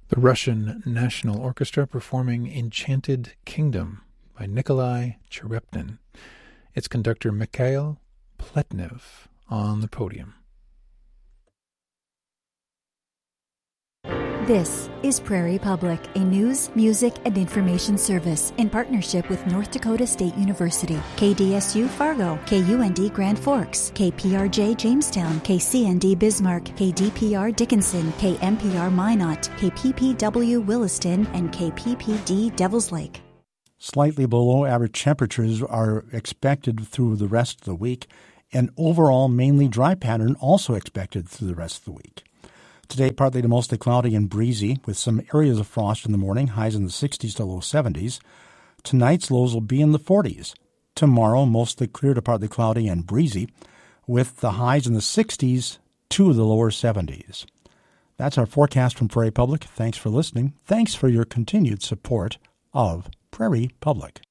The Russian National Orchestra performing Enchanted Kingdom by Nikolai Cherepnin. Its conductor Mikhail Pletnev on the podium. This is Prairie Public, a news, music, and information service in partnership with North Dakota State University, KDSU Fargo, KUND Grand Forks, KPRJ Jamestown, KCND Bismarck, KDPR Dickinson, KMPR Minot, KPPW Williston, and KPPD Devils Lake. Slightly below average temperatures are expected through the rest of the week, and overall mainly dry pattern also expected through the rest of the week. Today, partly to mostly cloudy and breezy, with some areas of frost in the morning, highs in the 60s to low 70s. Tonight's lows will be in the 40s. Tomorrow, mostly clear to partly cloudy and breezy, with the highs in the 60s to the lower 70s. That's our forecast from Prairie Public. Thanks for listening. Thanks for your continued support of Prairie Public.